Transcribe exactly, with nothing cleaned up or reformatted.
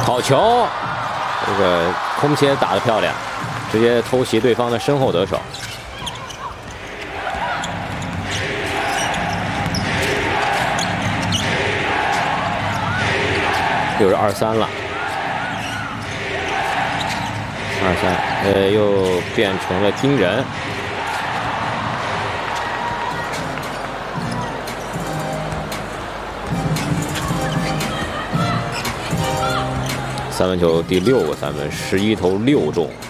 好球，这个空切打得漂亮，直接偷袭对方的身后得手。又是二三了，二三，呃，又变成了盯人。三分球第六个三分，十一投六中。